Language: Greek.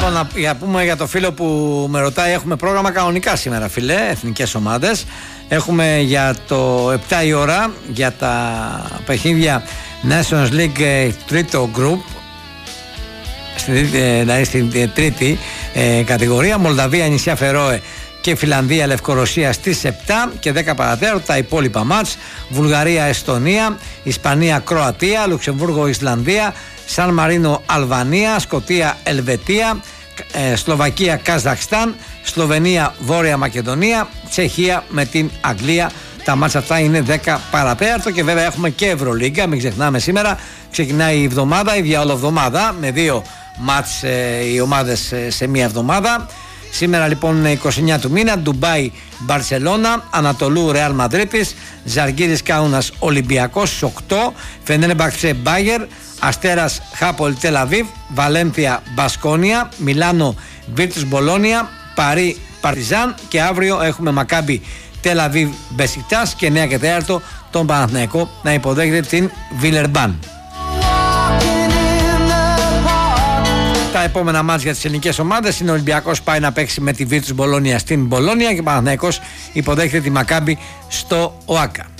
Λοιπόν, να πούμε για το φίλο που με ρωτάει, έχουμε πρόγραμμα κανονικά σήμερα, φίλε, εθνικές ομάδες. Έχουμε για το 7 η ώρα για τα παιχνίδια Nations League τρίτο group, δηλαδή στην τρίτη κατηγορία, Μολδαβία, νησιά Φερόε και Φιλανδία, Λευκορωσία στις 7 και 10 παρατέταρτο. Τα υπόλοιπα μάτς: Βουλγαρία, Εστονία, Ισπανία, Κροατία, Λουξεμβούργο, Ισλανδία, Σαν Μαρίνο, Αλβανία, Σκωτία, Ελβετία, Σλοβακία, Καζακστάν, Σλοβενία, Βόρεια Μακεδονία, Τσεχία με την Αγγλία. Τα μάτσα αυτά είναι 10 παρατέταρτο και βέβαια έχουμε και Ευρωλίγκα, μην ξεχνάμε. Σήμερα ξεκινάει η εβδομάδα, η διαολοβδομάδα, με 2 μάτς οι ομάδες σε μία εβδομάδα. Σήμερα λοιπόν 29 του μήνα, Ντουμπάι, Μπαρσελώνα, Ανατολού, Ρεάλ Μαδρίτης, Ζαλγκίρις, Κάουνας, Ολυμπιακός 8, Φενέρμπαχτσε, Μπάγερ, Αστέρας, Χάπολ, Τελαβίβ, Βαλένθια, Μπασκόνια, Μιλάνο, Βίρτους, Μπολόνια, Παρί, Παρτιζάν και αύριο έχουμε Μακάμπι, Τελαβίβ, Μπεσικτάς και 9 και 4 τον Παναθηναϊκό να υποδέχεται την Βιλερμπάν. Τα επόμενα μάτς για τις ελληνικές ομάδες είναι ο Ολυμπιακός πάει να παίξει με τη Βίρτους Μπολόνια στην Μπολόνια και ο Παναθηναϊκός υποδέχεται τη Μακάμπι στο ΟΑΚΑ.